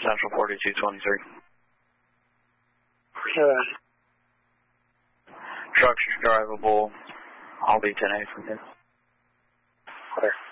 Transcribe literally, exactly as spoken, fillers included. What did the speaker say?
Central forty-two twenty-three. Sure. Truck's drivable. I'll be ten eight from here. Clear.